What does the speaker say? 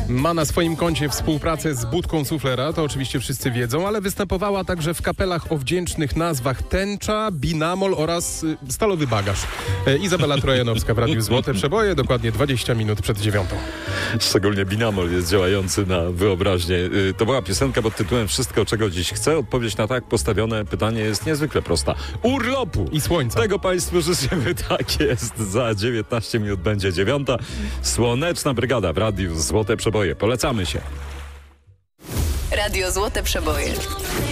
Ma na swoim koncie współpracę z Budką Suflera, to oczywiście wszyscy wiedzą, ale występowała także w kapelach o wdzięcznych nazwach Tęcza, Binamol oraz Stalowy Bagaż. Izabela Trojanowska w Radiu Złote Przeboje, dokładnie 20 minut przed 9. Szczególnie Binamol jest działający na wyobraźnię. To była piosenka pod tytułem Wszystko, czego dziś chcę. Odpowiedź na tak postawione pytanie jest niezwykle prosta. Urlopu! I słońca. Tego Państwu życzymy. Tak jest. Za 19 minut będzie 9. Słoneczna Brygada w Radiu Złote Przeboje. Polecamy się. Radio Złote Przeboje.